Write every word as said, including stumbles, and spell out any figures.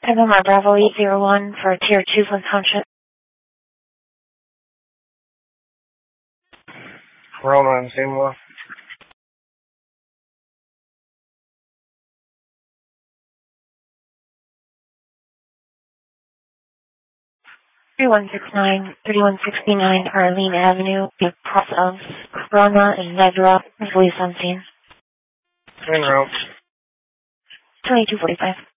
Panama Bravo eight zero one for Tier two Flint Township. Corona and Seymour. thirty-one sixty-nine, thirty-one sixty-nine Arlene Avenue, across of Corona and Nedra, police on scene. En route. twenty-two forty-five.